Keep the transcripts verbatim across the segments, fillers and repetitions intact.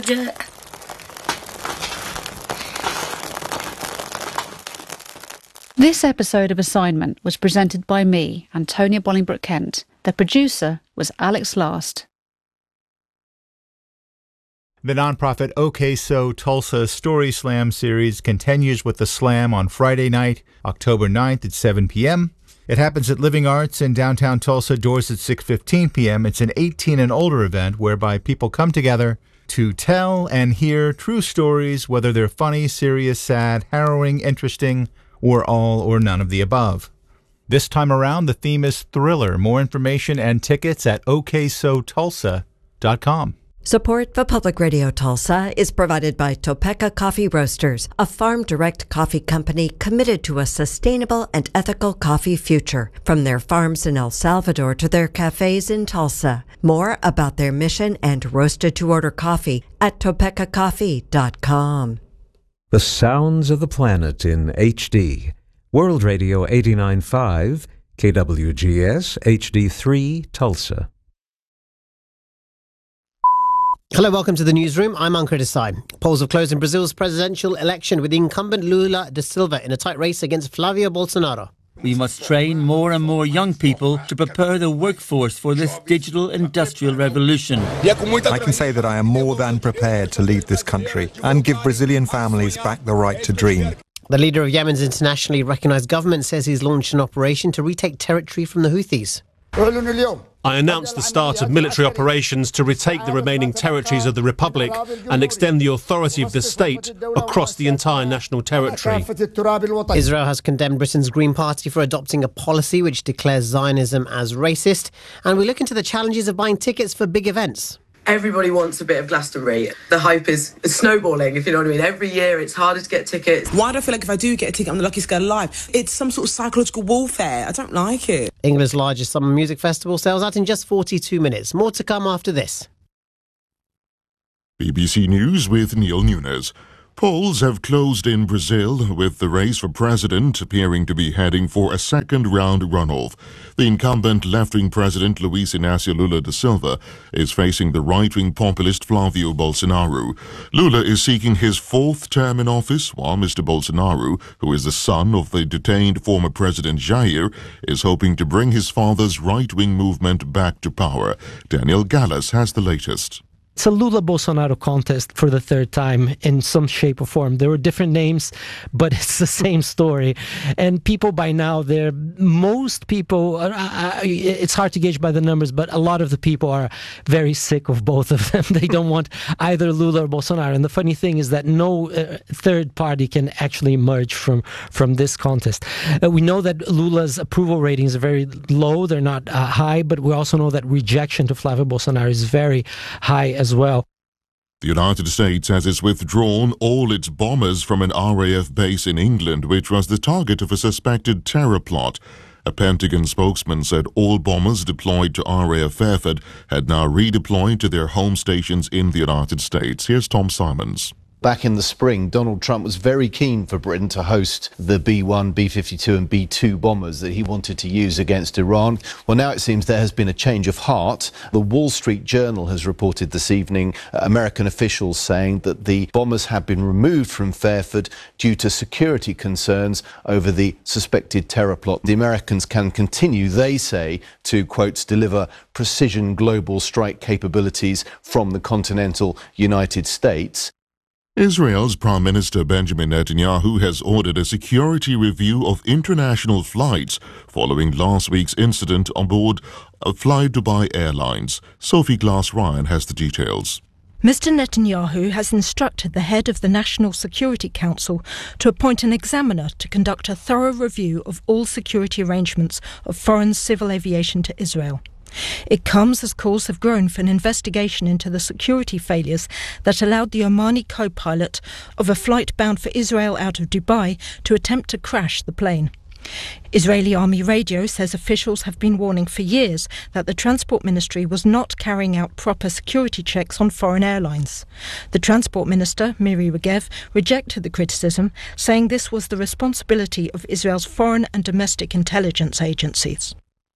Roger. This episode of Assignment was presented by me, Antonia Bolingbroke-Kent. The producer was Alex Last. The nonprofit OK So Tulsa Story Slam series continues with the slam on Friday night, October ninth at seven p.m. It happens at Living Arts in downtown Tulsa, doors at six fifteen p.m. It's an eighteen and older event whereby people come together to tell and hear true stories, whether they're funny, serious, sad, harrowing, interesting, or all or none of the above. This time around, the theme is thriller. More information and tickets at o k so tulsa dot com. Support for Public Radio Tulsa is provided by Topeka Coffee Roasters, a farm-direct coffee company committed to a sustainable and ethical coffee future. From their farms in El Salvador to their cafes in Tulsa. More about their mission and roasted-to-order coffee at topeka coffee dot com. The sounds of the planet in H D. World Radio eighty-nine point five, K W G S, H D three, Tulsa. Hello, welcome to the newsroom. I'm Ankur Desai. Polls have closed in Brazil's presidential election with the incumbent Lula da Silva in a tight race against Flavio Bolsonaro. We must train more and more young people to prepare the workforce for this digital industrial revolution. I can say that I am more than prepared to lead this country and give Brazilian families back the right to dream. The leader of Yemen's internationally recognised government says he's launched an operation to retake territory from the Houthis. I announced the start of military operations to retake the remaining territories of the Republic and extend the authority of the state across the entire national territory. Israel has condemned Britain's Green Party for adopting a policy which declares Zionism as racist. And we look into the challenges of buying tickets for big events. Everybody wants a bit of Glastonbury. The hype is snowballing, if you know what I mean. Every year it's harder to get tickets. Why do I feel like if I do get a ticket, I'm the luckiest girl alive? It's some sort of psychological warfare. I don't like it. England's largest summer music festival sells out in just forty-two minutes. More to come after this. B B C News with Neil Nunes. Polls have closed in Brazil, with the race for president appearing to be heading for a second-round runoff. The incumbent left-wing president, Luiz Inácio Lula da Silva, is facing the right-wing populist Flavio Bolsonaro. Lula is seeking his fourth term in office, while Mister Bolsonaro, who is the son of the detained former President Jair, is hoping to bring his father's right-wing movement back to power. Daniel Gallas has the latest. It's a Lula-Bolsonaro contest for the third time in some shape or form. There were different names, but it's the same story. And people by now, they're, most people, uh, uh, it's hard to gauge by the numbers, but a lot of the people are very sick of both of them. They don't want either Lula or Bolsonaro. And the funny thing is that no uh, third party can actually emerge from, from this contest. Uh, we know that Lula's approval ratings are very low. They're not uh, high, but we also know that rejection to Flavio Bolsonaro is very high as well. The United States has its withdrawn all its bombers from an R A F base in England, which was the target of a suspected terror plot. A Pentagon spokesman said all bombers deployed to R A F Fairford had now redeployed to their home stations in the United States. Here's Tom Simons. Back in the spring, Donald Trump was very keen for Britain to host the B one, B fifty-two and B two bombers that he wanted to use against Iran. Well, now it seems there has been a change of heart. The Wall Street Journal has reported this evening uh, American officials saying that the bombers have been removed from Fairford due to security concerns over the suspected terror plot. The Americans can continue, they say, to, quote, deliver precision global strike capabilities from the continental United States. Israel's Prime Minister Benjamin Netanyahu has ordered a security review of international flights following last week's incident on board a Fly Dubai Airlines. Sophie Glass-Ryan has the details. Mister Netanyahu has instructed the head of the National Security Council to appoint an examiner to conduct a thorough review of all security arrangements of foreign civil aviation to Israel. It comes as calls have grown for an investigation into the security failures that allowed the Omani co-pilot of a flight bound for Israel out of Dubai to attempt to crash the plane. Israeli Army Radio says officials have been warning for years that the Transport Ministry was not carrying out proper security checks on foreign airlines. The Transport Minister, Miri Regev, rejected the criticism, saying this was the responsibility of Israel's foreign and domestic intelligence agencies.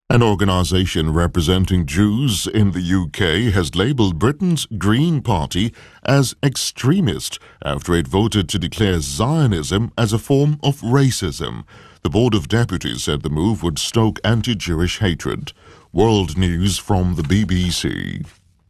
An organisation representing Jews in the U K has labelled Britain's Green Party as extremist after it voted to declare Zionism as a form of racism. The Board of Deputies said the move would stoke anti-Jewish hatred. World News from the B B C.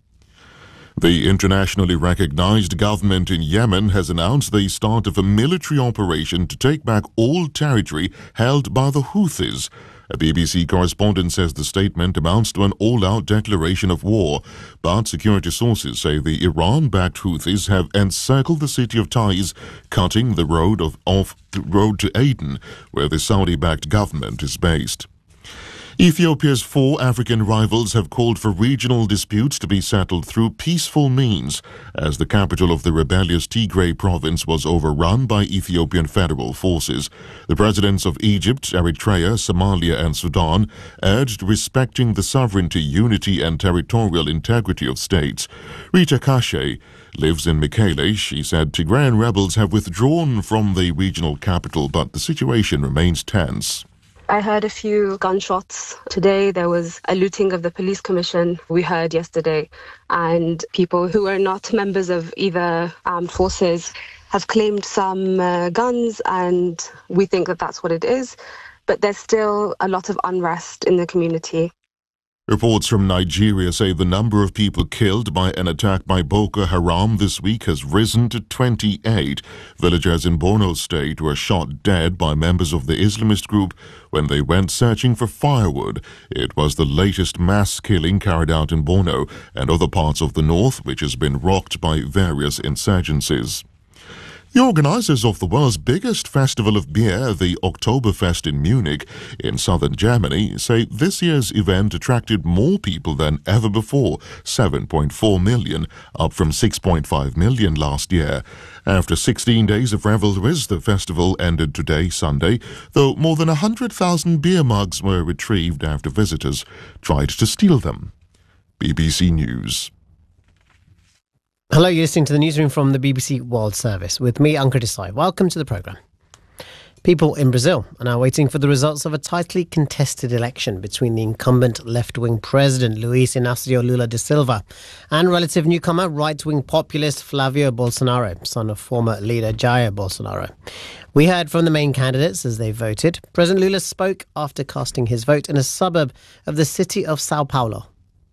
The internationally recognized government in Yemen has announced the start of a military operation to take back all territory held by the Houthis. A B B C correspondent says the statement amounts to an all-out declaration of war, but security sources say the Iran-backed Houthis have encircled the city of Taiz, cutting the road of off the road to Aden, where the Saudi-backed government is based. Ethiopia's four African rivals have called for regional disputes to be settled through peaceful means, as the capital of the rebellious Tigray province was overrun by Ethiopian federal forces. The presidents of Egypt, Eritrea, Somalia and Sudan urged respecting the sovereignty, unity and territorial integrity of states. Rita Kashe lives in Mekele. She said Tigrayan rebels have withdrawn from the regional capital, but the situation remains tense. I heard a few gunshots today. There was a looting of the police commission we heard yesterday, and people who are not members of either armed forces have claimed some uh, guns, and we think that that's what it is. But there's still a lot of unrest in the community. Reports from Nigeria say the number of people killed by an attack by Boko Haram this week has risen to twenty-eight. Villagers in Borno State were shot dead by members of the Islamist group when they went searching for firewood. It was the latest mass killing carried out in Borno and other parts of the north, which has been rocked by various insurgencies. The organisers of the world's biggest festival of beer, the Oktoberfest in Munich, in southern Germany, say this year's event attracted more people than ever before, seven point four million, up from six point five million last year. After sixteen days of revelries, the festival ended today, Sunday, though more than one hundred thousand beer mugs were retrieved after visitors tried to steal them. B B C News. Hello, you're listening to the newsroom from the B B C World Service with me, Ankur Desai. Welcome to the programme. People in Brazil are now waiting for the results of a tightly contested election between the incumbent left-wing president Luiz Inácio Lula da Silva and relative newcomer right-wing populist Flavio Bolsonaro, son of former leader Jair Bolsonaro. We heard from the main candidates as they voted. President Lula spoke after casting his vote in a suburb of the city of Sao Paulo.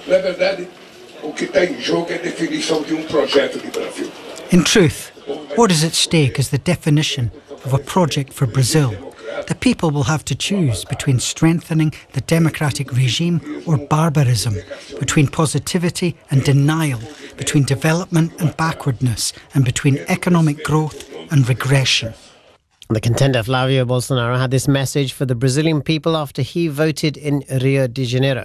In truth, what is at stake is the definition of a project for Brazil. The people will have to choose between strengthening the democratic regime or barbarism, between positivity and denial, between development and backwardness, and between economic growth and regression. The contender Flavio Bolsonaro had this message for the Brazilian people after he voted in Rio de Janeiro.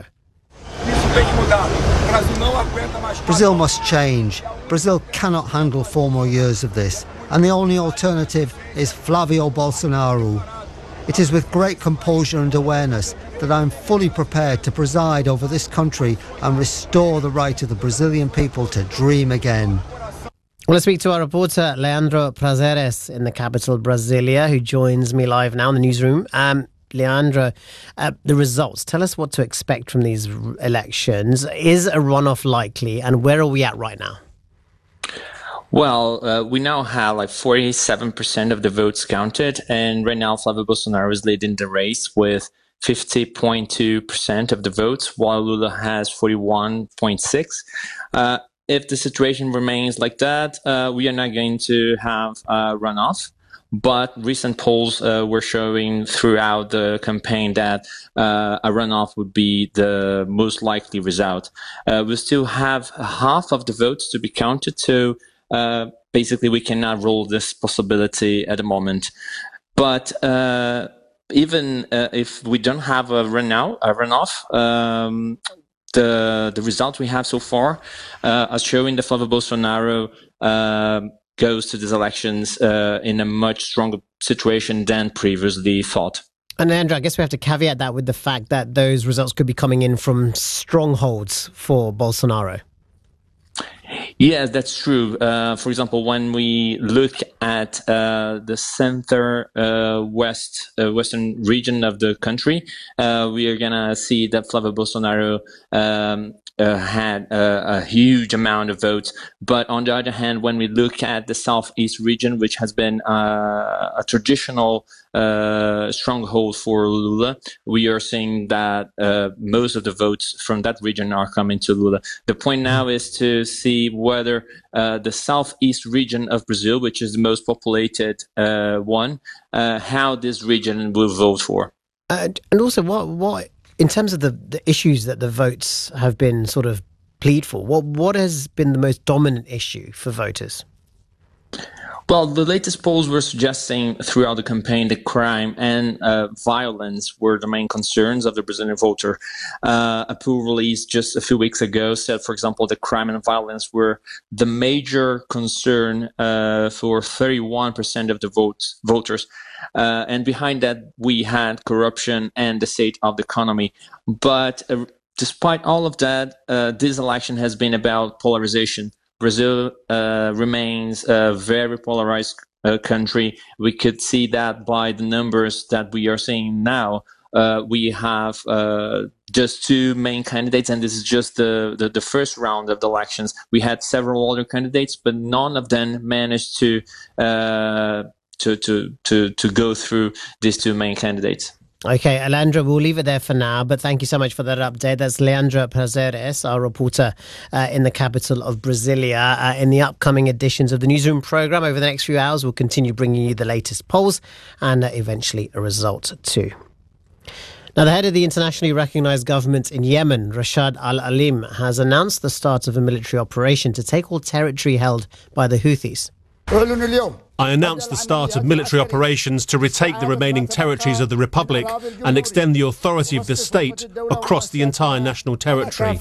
Brazil must change. Brazil cannot handle four more years of this, and the only alternative is Flavio Bolsonaro. It is with great composure and awareness that I am fully prepared to preside over this country and restore the right of the Brazilian people to dream again. Well, let's speak to our reporter Leandro Prazeres in the capital, Brasilia, who joins me live now in the newsroom. Um, Leandro, uh, the results, tell us what to expect from these r- elections. Is a runoff likely, and where are we at right now? Well, uh, we now have like forty-seven percent of the votes counted, and right now Flavio Bolsonaro is leading the race with fifty point two percent of the votes, while Lula has forty-one point six. Uh, if the situation remains like that, uh, we are not going to have a runoff. But recent polls uh, were showing throughout the campaign that uh, a runoff would be the most likely result. Uh, we still have half of the votes to be counted, so uh, basically we cannot rule this possibility at the moment. But uh, even uh, if we don't have a runout, a runoff, um, the the result we have so far uh, are showing that Flavio Bolsonaro Uh, goes to these elections uh, in a much stronger situation than previously thought. And Andrew, I guess we have to caveat that with the fact that those results could be coming in from strongholds for Bolsonaro. Yeah, that's true. Uh, for example, when we look at uh, the center uh, west uh, western region of the country, uh, we are gonna see that Flávio Bolsonaro um, uh, had a, a huge amount of votes. But on the other hand, when we look at the southeast region, which has been uh, a traditional uh, stronghold for Lula, we are seeing that uh, most of the votes from that region are coming to Lula. The point now is to see whether uh, the southeast region of Brazil, which is the most populated uh, one, uh, how this region will vote for. Uh, and also, what what in terms of the, the issues that the votes have been sort of plead for, what what has been the most dominant issue for voters? Well, the latest polls were suggesting throughout the campaign that crime and uh, violence were the main concerns of the Brazilian voter. Uh, a poll released just a few weeks ago said, for example, that crime and violence were the major concern uh, for thirty-one percent of the votes, voters. Uh, and behind that, we had corruption and the state of the economy. But uh, despite all of that, uh, this election has been about polarization. Brazil uh, remains a very polarized uh, country. We could see that by the numbers that we are seeing now. Uh, we have uh, just two main candidates, and this is just the, the, the first round of the elections. We had several other candidates, but none of them managed to uh, to, to to to go through these two main candidates. Okay, Leandro, we'll leave it there for now, but thank you so much for that update. That's Leandro Prazeres, our reporter uh, in the capital of Brasilia. Uh, in the upcoming editions of the Newsroom programme over the next few hours, we'll continue bringing you the latest polls and uh, eventually a result too. Now, the head of the internationally recognised government in Yemen, Rashad al-Alim, has announced the start of a military operation to take all territory held by the Houthis. I announced the start of military operations to retake the remaining territories of the Republic and extend the authority of the state across the entire national territory.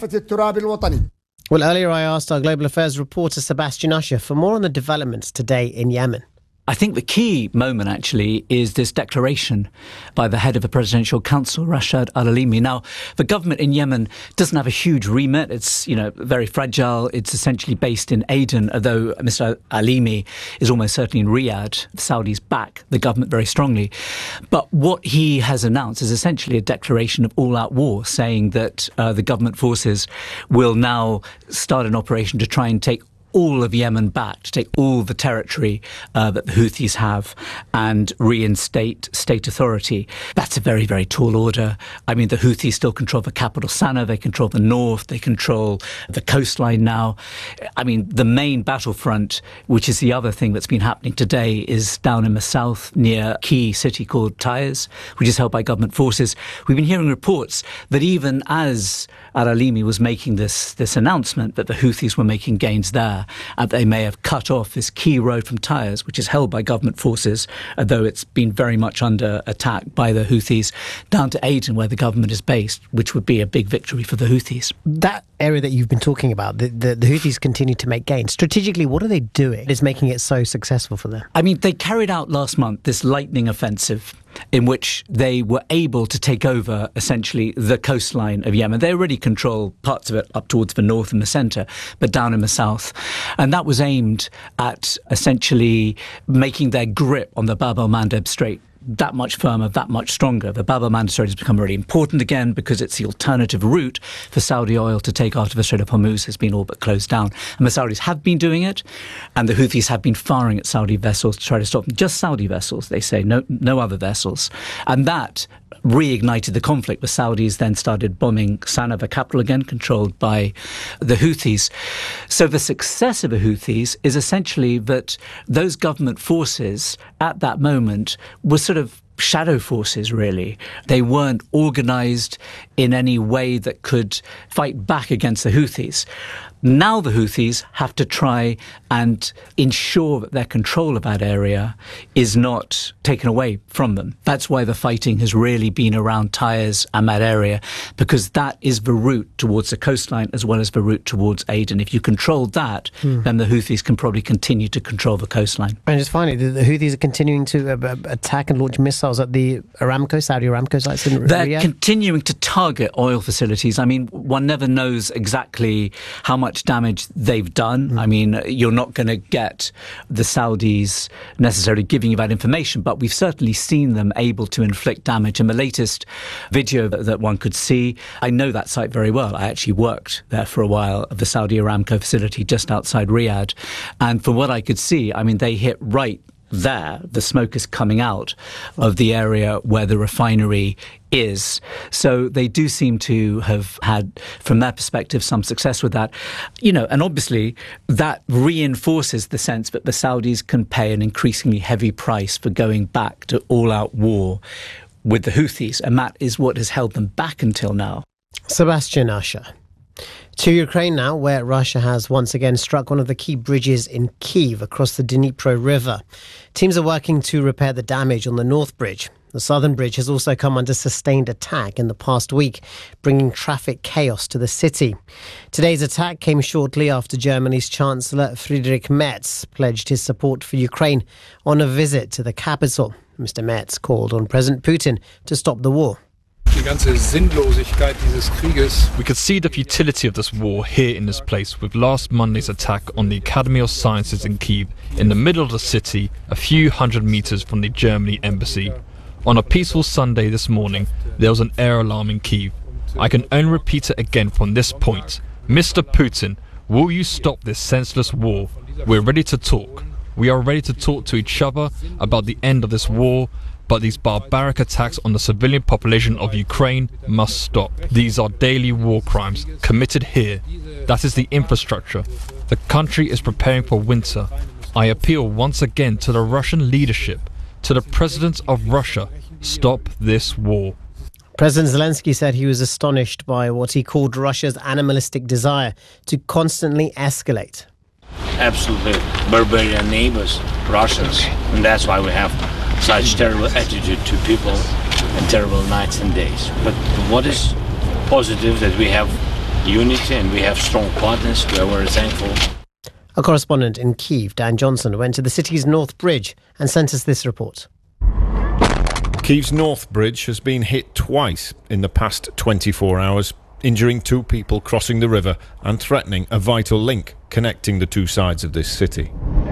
Well, earlier I asked our Global Affairs reporter Sebastian Usher for more on the developments today in Yemen. I think the key moment, actually, is this declaration by the head of the Presidential Council, Rashad al-Alimi. Now, the government in Yemen doesn't have a huge remit. It's, you know, very fragile. It's essentially based in Aden, although Mister Alimi is almost certainly in Riyadh. The Saudis back the government very strongly. But what he has announced is essentially a declaration of all-out war, saying that uh, the government forces will now start an operation to try and take all of Yemen back, to take all the territory uh, that the Houthis have and reinstate state authority. That's a very, very tall order. I mean, the Houthis still control the capital, Sana'a. They control the north. They control the coastline now. I mean, the main battlefront, which is the other thing that's been happening today, is down in the south near a key city called Taiz, which is held by government forces. We've been hearing reports that even as al-Alimi was making this, this announcement that the Houthis were making gains there, and they may have cut off this key road from Taiz, which is held by government forces, although it's been very much under attack by the Houthis, down to Aden, where the government is based, which would be a big victory for the Houthis. That area that you've been talking about, the, the, the Houthis continue to make gains. Strategically, what are they doing that is making it so successful for them? I mean, they carried out last month this lightning offensive in which they were able to take over essentially the coastline of Yemen. They already control parts of it up towards the north and the centre, but down in the south. And that was aimed at essentially making their grip on the Bab el-Mandeb Strait that much firmer, that much stronger. The Bab el-Mandeb Strait has become really important again because it's the alternative route for Saudi oil to take out of the Strait of Hormuz has been all but closed down. And the Saudis have been doing it, and the Houthis have been firing at Saudi vessels to try to stop them. Just Saudi vessels, they say, no, no other vessels. And that reignited the conflict. The Saudis then started bombing Sana'a, the capital, again controlled by the Houthis. So the success of the Houthis is essentially that those government forces at that moment were sort of shadow forces, really. They weren't organised in any way that could fight back against the Houthis. Now the Houthis have to try and ensure that their control of that area is not taken away from them. That's why the fighting has really been around Taiz and that area, because that is the route towards the coastline as well as the route towards Aden. If you control that, hmm. then the Houthis can probably continue to control the coastline. And just finally, the, the Houthis are continuing to uh, attack and launch missiles at the Aramco, Saudi Aramco sites in They're Riyadh? continuing to target oil facilities. I mean, one never knows exactly how much much damage they've done. Mm. I mean, you're not going to get the Saudis necessarily giving you that information, but we've certainly seen them able to inflict damage. And the latest video that one could see, I know that site very well. I actually worked there for a while of the Saudi Aramco facility just outside Riyadh. And from what I could see, I mean, they hit right there. The smoke is coming out of the area where the refinery is. So they do seem to have had, from their perspective, some success with that. You know, and obviously that reinforces the sense that the Saudis can pay an increasingly heavy price for going back to all-out war with the Houthis. And that is what has held them back until now. Sebastian Usher. To Ukraine now, where Russia has once again struck one of the key bridges in Kyiv across the Dnipro River. Teams are working to repair the damage on the North Bridge. The southern bridge has also come under sustained attack in the past week, bringing traffic chaos to the city. Today's attack came shortly after Germany's Chancellor Friedrich Merz pledged his support for Ukraine on a visit to the capital. Mister Merz called on President Putin to stop the war. We could see the futility of this war here in this place with last Monday's attack on the Academy of Sciences in Kyiv, in the middle of the city, a few hundred meters from the Germany embassy. On a peaceful Sunday this morning, there was an air alarm in Kyiv. I can only repeat it again from this point. Mister Putin, will you stop this senseless war? We're ready to talk. We are ready to talk to each other about the end of this war. But these barbaric attacks on the civilian population of Ukraine must stop. These are daily war crimes committed here. That is the infrastructure. The country is preparing for winter. I appeal once again to the Russian leadership, to the president of Russia, stop this war. President Zelensky said he was astonished by what he called Russia's animalistic desire to constantly escalate. Absolutely barbarian neighbors, Russians, and that's why we have such terrible attitude to people and terrible nights and days. But what is positive that we have unity and we have strong partners. We are very thankful. Our correspondent in Kyiv, Dan Johnson, went to the city's North Bridge and sent us this report. Kyiv's North Bridge has been hit twice in the past twenty-four hours, injuring two people crossing the river and threatening a vital link connecting the two sides of this city.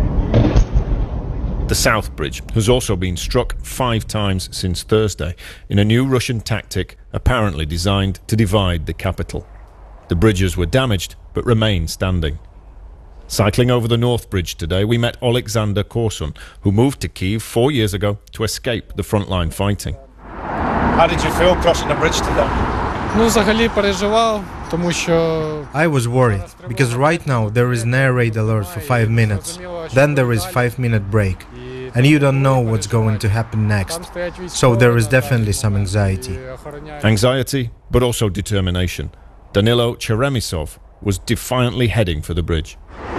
The South Bridge has also been struck five times since Thursday in a new Russian tactic apparently designed to divide the capital. The bridges were damaged but remain standing. Cycling over the North Bridge today, we met Alexander Korsun, who moved to Kyiv four years ago to escape the frontline fighting. How did you feel crossing the bridge today? I was worried, because right now there is an air raid alert for five minutes, then there is five minute break, and you don't know what's going to happen next, so there is definitely some anxiety. Anxiety, but also determination. Danilo Cheremisov was defiantly heading for the bridge.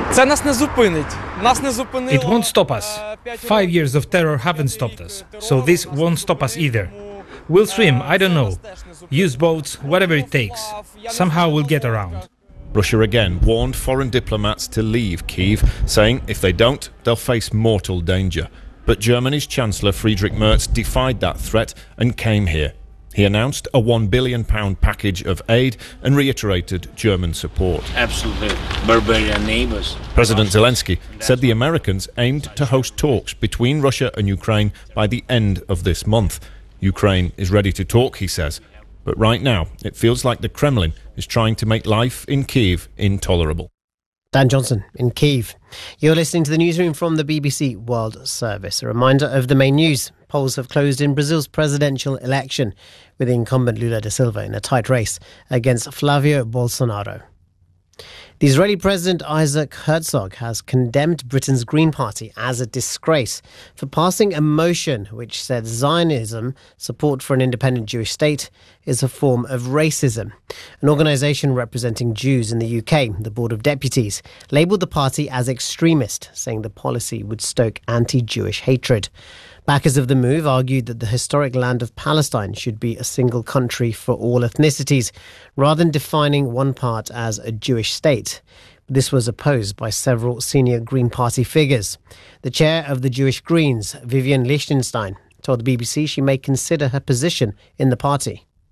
It won't stop us. Five years of terror haven't stopped us, so this won't stop us either. We'll swim, I don't know, use boats, whatever it takes. Somehow we'll get around. Russia again warned foreign diplomats to leave Kyiv, saying if they don't, they'll face mortal danger. But Germany's Chancellor Friedrich Merz defied that threat and came here. He announced a one billion pounds package of aid and reiterated German support. Absolutely barbarian neighbors. President Zelensky said the Americans aimed to host talks between Russia and Ukraine by the end of this month. Ukraine is ready to talk, he says, but right now it feels like the Kremlin is trying to make life in Kyiv intolerable. Dan Johnson in Kyiv. You're listening to the newsroom from the B B C World Service. A reminder of the main news. Polls have closed in Brazil's presidential election, with the incumbent Lula da Silva in a tight race against Flavio Bolsonaro. The Israeli President Isaac Herzog has condemned Britain's Green Party as a disgrace for passing a motion which said Zionism, support for an independent Jewish state, is a form of racism. An organisation representing Jews in the U K, the Board of Deputies, labelled the party as extremist, saying the policy would stoke anti-Jewish hatred. Backers of the move argued that the historic land of Palestine should be a single country for all ethnicities, rather than defining one part as a Jewish state. This was opposed by several senior Green Party figures. The chair of the Jewish Greens, Vivian Lichtenstein, told the B B C she may consider her position in the party.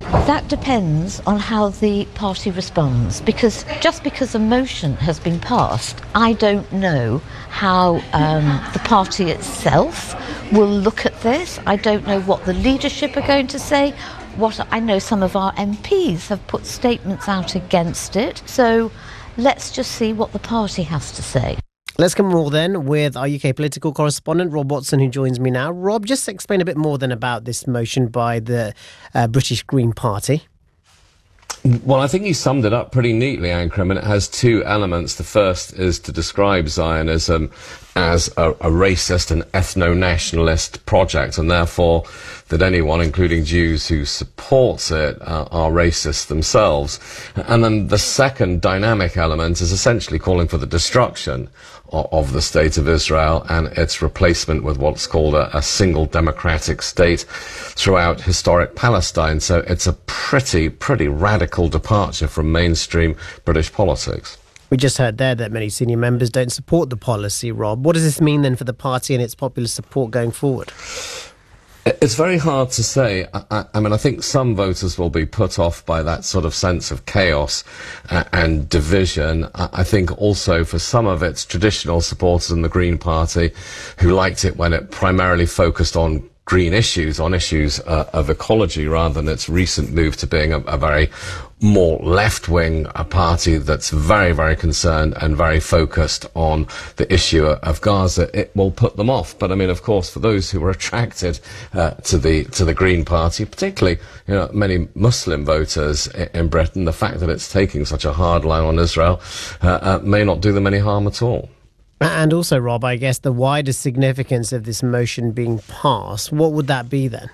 That depends on how the party responds, because just because a motion has been passed, I don't know how um, the party itself will look at this. I don't know what the leadership are going to say. What I know, some of our M Ps have put statements out against it. So let's just see what the party has to say. Let's come more then with our U K political correspondent, Rob Watson, who joins me now. Rob, just explain a bit more then about this motion by the uh, British Green Party. Well, I think you summed it up pretty neatly, Ankram, and it has two elements. The first is to describe Zionism as a, a racist and ethno-nationalist project, and therefore that anyone, including Jews who supports it, uh, are racist themselves. And then the second dynamic element is essentially calling for the destruction of, of the state of Israel and its replacement with what's called a, a single democratic state throughout historic Palestine. So it's a pretty, pretty radical departure from mainstream British politics. We just heard there that many senior members don't support the policy, Rob. What does this mean then for the party and its popular support going forward? It's very hard to say. I, I mean, I think some voters will be put off by that sort of sense of chaos uh, and division. I, I think also for some of its traditional supporters in the Green Party, who liked it when it primarily focused on green issues, on issues uh, of ecology, rather than its recent move to being a, a very more left-wing a party that's very, very concerned and very focused on the issue of Gaza, it will put them off. But I mean, of course, for those who are attracted uh, to the to the Green Party, particularly, you know, many Muslim voters in Britain, the fact that it's taking such a hard line on Israel uh, uh, may not do them any harm at all. And also, Rob, I guess the wider significance of this motion being passed, what would that be then?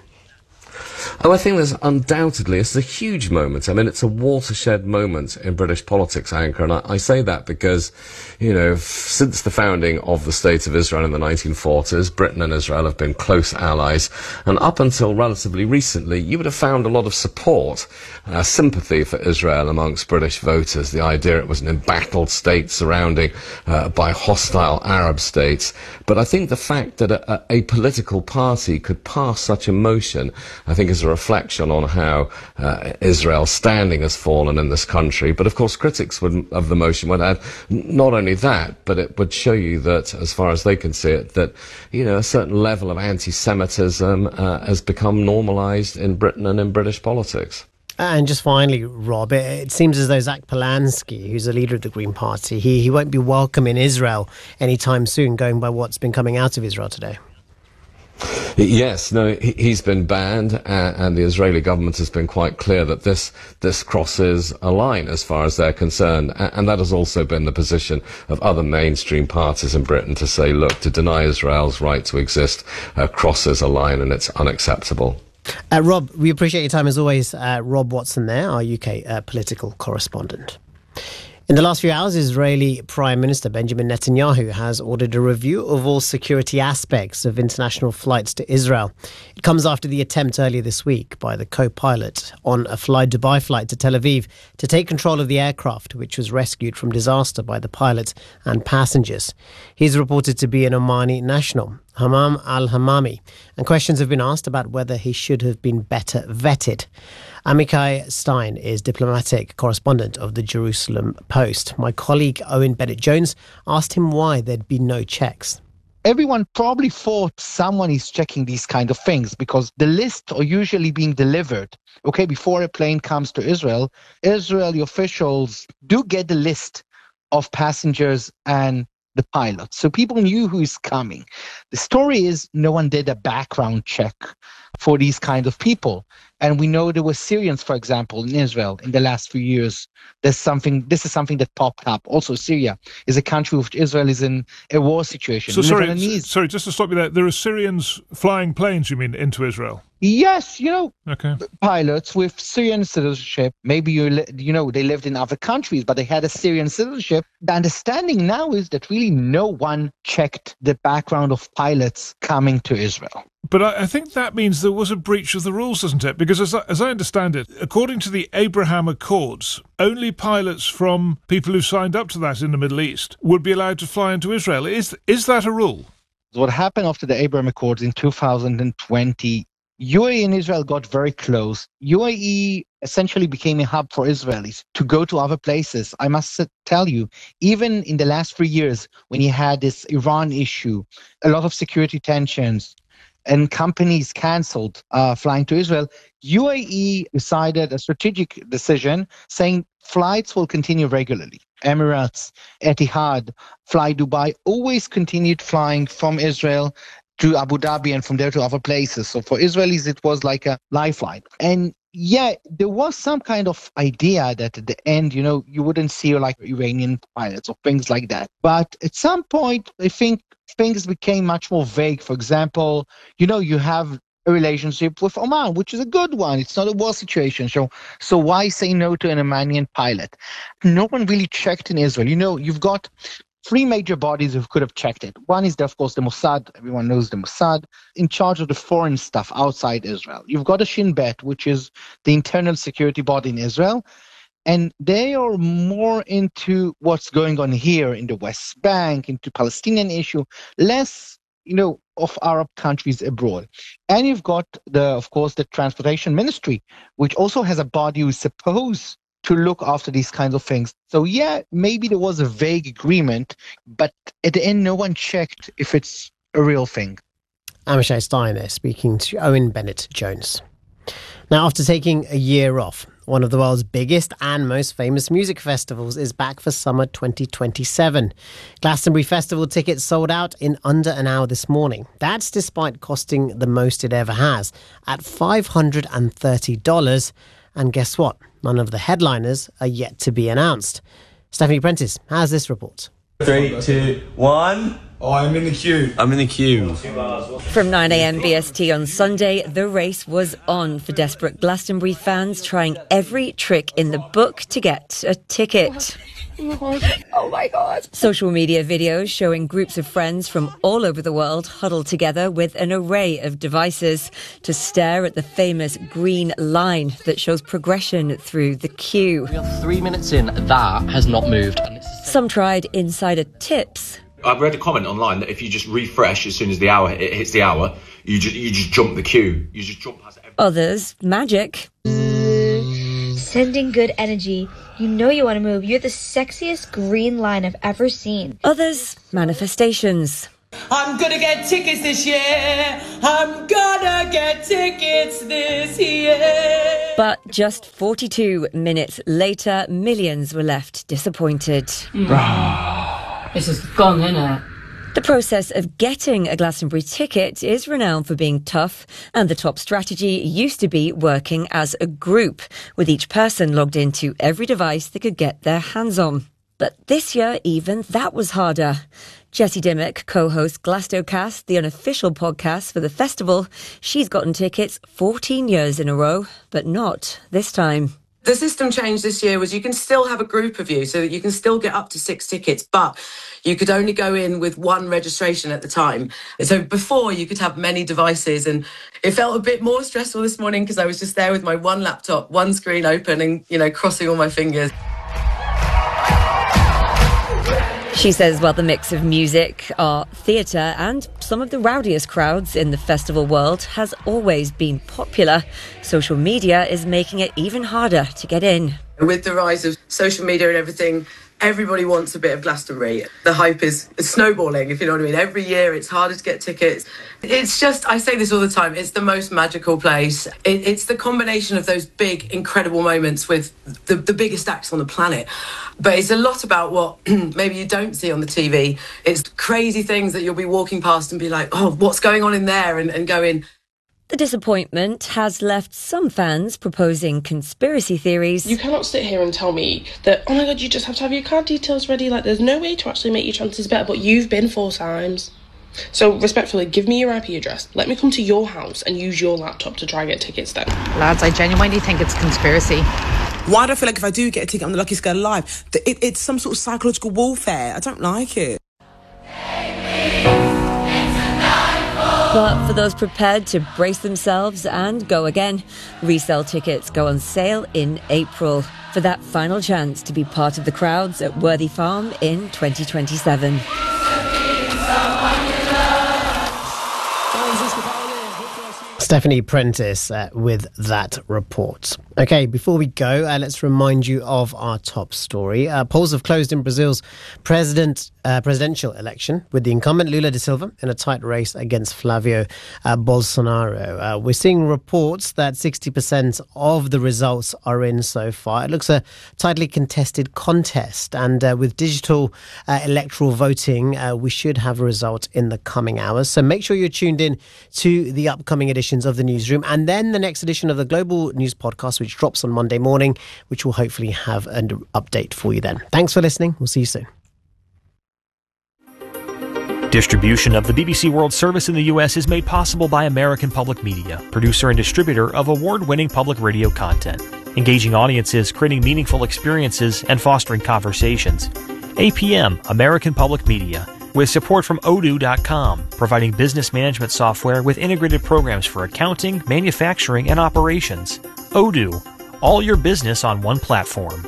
Oh, I think there's undoubtedly, it's a huge moment. I mean, it's a watershed moment in British politics, Anchor, and I, I say that because, you know, f- since the founding of the State of Israel in the nineteen forties, Britain and Israel have been close allies, and up until relatively recently, you would have found a lot of support, uh, sympathy for Israel amongst British voters, the idea it was an embattled state surrounding uh, by hostile Arab states. But I think the fact that a, a political party could pass such a motion, I think is a reflection on how uh, Israel's standing has fallen in this country. But of course, critics would, of the motion would add not only that, but it would show you that, as far as they can see it, that, you know, a certain level of anti-Semitism uh, has become normalised in Britain and in British politics. And just finally, Rob, it, it seems as though Zach Polanski, who's the leader of the Green Party, he, he won't be welcome in Israel anytime soon, going by what's been coming out of Israel today. Yes, no, he's been banned, uh, and the Israeli government has been quite clear that this this crosses a line as far as they're concerned, and that has also been the position of other mainstream parties in Britain to say, look, to deny Israel's right to exist uh, crosses a line and it's unacceptable. Uh, Rob, we appreciate your time as always. Uh, Rob Watson there, our U K uh, political correspondent. In the last few hours, Israeli Prime Minister Benjamin Netanyahu has ordered a review of all security aspects of international flights to Israel. It comes after the attempt earlier this week by the co-pilot on a Fly Dubai flight to Tel Aviv to take control of the aircraft, which was rescued from disaster by the pilot and passengers. He's reported to be an Omani national, Hammam al-Hammami, and questions have been asked about whether he should have been better vetted. Amichai Stein is diplomatic correspondent of the Jerusalem Post. My colleague Owen Bennett-Jones asked him why there'd be no checks. Everyone probably thought someone is checking these kind of things because the lists are usually being delivered. Okay, before a plane comes to Israel, Israeli officials do get the list of passengers and the pilot. So people knew who is coming. The story is no one did a background check for these kind of people. And we know there were Syrians, for example, in Israel in the last few years. There's something, this is something that popped up. Also, Syria is a country which Israel is in a war situation. So sorry, s- sorry, just to stop you there. There are Syrians flying planes, you mean, into Israel? Yes, you know, okay. Pilots with Syrian citizenship. Maybe, you li- you know, they lived in other countries, but they had a Syrian citizenship. The understanding now is that really no one checked the background of pilots coming to Israel. But I, I think that means there was a breach of the rules, doesn't it? Because as I, as I understand it, according to the Abraham Accords, only pilots from people who signed up to that in the Middle East would be allowed to fly into Israel. Is is that a rule? What happened after the Abraham Accords in two thousand twenty U A E and Israel got very close. U A E essentially became a hub for Israelis to go to other places. I must tell you, even in the last three years, when you had this Iran issue, a lot of security tensions, and companies cancelled uh, flying to Israel, U A E decided a strategic decision saying flights will continue regularly. Emirates, Etihad, Fly Dubai always continued flying from Israel to Abu Dhabi and from there to other places. So for Israelis, it was like a lifeline. And yeah, there was some kind of idea that at the end, you know, you wouldn't see like Iranian pilots or things like that. But at some point, I think things became much more vague. For example, you know, you have a relationship with Oman, which is a good one. It's not a war situation. So, so why say no to an Omanian pilot? No one really checked in Israel. You know, you've got three major bodies who could have checked it. One is, of course, the Mossad. Everyone knows the Mossad, in charge of the foreign stuff outside Israel. You've got a Shin Bet, which is the internal security body in Israel. And they are more into what's going on here in the West Bank, into Palestinian issue, less, you know, of Arab countries abroad. And you've got, the, of course, the Transportation Ministry, which also has a body who is supposed to look after these kinds of things. So yeah, maybe there was a vague agreement, but at the end, no one checked if it's a real thing. Amichai Stein there speaking to Owen Bennett-Jones. Now, after taking a year off, one of the world's biggest and most famous music festivals is back for summer twenty twenty-seven. Glastonbury Festival tickets sold out in under an hour this morning. That's despite costing the most it ever has, at five hundred thirty dollars. And guess what? None of the headliners are yet to be announced. Stephanie Prentice has this report. Three, two, one. Oh, I'm in the queue. I'm in the queue. From nine a.m. B S T on Sunday, the race was on for desperate Glastonbury fans trying every trick in the book to get a ticket. Oh my God. Social media videos showing groups of friends from all over the world huddled together with an array of devices to stare at the famous green line that shows progression through the queue. We are three minutes in, that has not moved. Some tried insider tips. I've read a comment online that if you just refresh as soon as the hour it hits the hour, you just you just jump the queue. You just jump past everything. Others, magic. Sending good energy. You know you want to move. You're the sexiest green line I've ever seen. Others, manifestations. I'm gonna get tickets this year. I'm gonna get tickets this year. But just forty-two minutes later, millions were left disappointed. This is gone, isn't it? The process of getting a Glastonbury ticket is renowned for being tough, and the top strategy used to be working as a group, with each person logged into every device they could get their hands on. But this year, even that was harder. Jessie Dimmock co-hosts Glastocast, the unofficial podcast for the festival. She's gotten tickets fourteen years in a row, but not this time. The system change this year was you can still have a group of you, so that you can still get up to six tickets, but you could only go in with one registration at the time. So before, you could have many devices, and it felt a bit more stressful this morning because I was just there with my one laptop, one screen open, and, you know, crossing all my fingers. She says while the mix of music, art, theatre and some of the rowdiest crowds in the festival world has always been popular, social media is making it even harder to get in. With the rise of social media and everything, everybody wants a bit of Glastonbury. The hype is snowballing, if you know what I mean. Every year it's harder to get tickets. It's just, I say this all the time, it's the most magical place. It, it's the combination of those big, incredible moments with the, the biggest acts on the planet. But it's a lot about what maybe you don't see on the T V. It's crazy things that you'll be walking past and be like, oh, what's going on in there? And, and go in. The disappointment has left some fans proposing conspiracy theories. You cannot sit here and tell me that, oh my God, you just have to have your card details ready. Like, there's no way to actually make your chances better, but you've been four times. So, respectfully, give me your I P address. Let me come to your house and use your laptop to try and get tickets then. Lads, I genuinely think it's conspiracy. Why do I feel like if I do get a ticket, I'm the luckiest girl alive? It, it's some sort of psychological warfare. I don't like it. But for those prepared to brace themselves and go again, resale tickets go on sale in April for that final chance to be part of the crowds at Worthy Farm in twenty twenty-seven. Stephanie Prentice uh, with that report. Okay, before we go, uh, let's remind you of our top story. Uh, polls have closed in Brazil's president uh, presidential election, with the incumbent Lula da Silva in a tight race against Flavio uh, Bolsonaro. Uh, we're seeing reports that sixty percent of the results are in so far. It looks a tightly contested contest, and uh, with digital uh, electoral voting, uh, we should have a result in the coming hours. So make sure you're tuned in to the upcoming editions of the Newsroom, and then the next edition of the Global News Podcast, which drops on Monday morning, which will hopefully have an update for you then. Thanks for listening. We'll see you soon. Distribution of the B B C World Service in the U S is made possible by American Public Media, producer and distributor of award-winning public radio content, engaging audiences, creating meaningful experiences, and fostering conversations. A P M, American Public Media, with support from Odoo dot com, providing business management software with integrated programs for accounting, manufacturing, and operations. Odoo, all your business on one platform.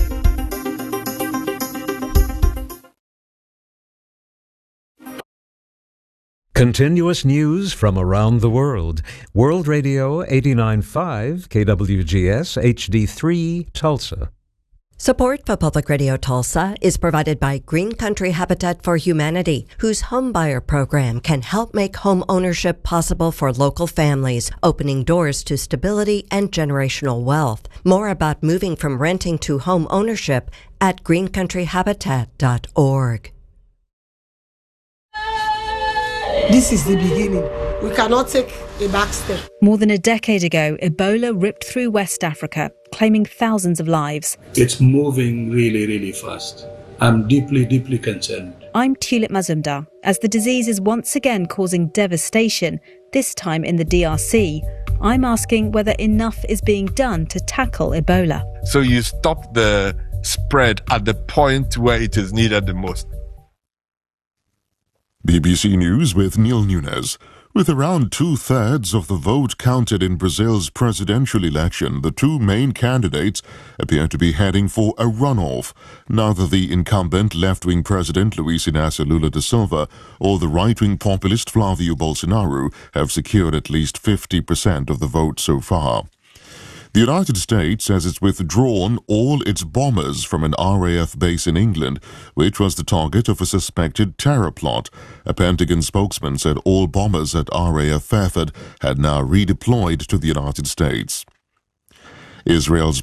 Continuous news from around the world. World Radio eighty-nine point five, K W G S H D three, Tulsa. Support for Public Radio Tulsa is provided by Green Country Habitat for Humanity, whose homebuyer program can help make home ownership possible for local families, opening doors to stability and generational wealth. More about moving from renting to home ownership at green country habitat dot org. This is the beginning. We cannot take a back step. More than a decade ago, Ebola ripped through West Africa, claiming thousands of lives. It's moving really, really fast. I'm deeply, deeply concerned. I'm Tulip Mazumdar. As the disease is once again causing devastation, this time in the D R C, I'm asking whether enough is being done to tackle Ebola. So you stop the spread at the point where it is needed the most. B B C News with Neil Nunes. With around two-thirds of the vote counted in Brazil's presidential election, the two main candidates appear to be heading for a runoff. Neither the incumbent left-wing president Luiz Inácio Lula da Silva or the right-wing populist Flavio Bolsonaro have secured at least fifty percent of the vote so far. The United States says it's withdrawn all its bombers from an R A F base in England, which was the target of a suspected terror plot. A Pentagon spokesman said all bombers at R A F Fairford had now redeployed to the United States. Israel's